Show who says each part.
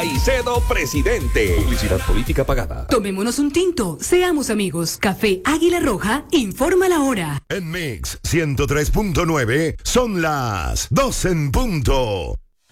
Speaker 1: Caicedo, presidente. Publicidad política pagada.
Speaker 2: Tomémonos un tinto, seamos amigos. Café Águila Roja, informa la hora.
Speaker 3: En Mix 103.9 son las 12 en punto.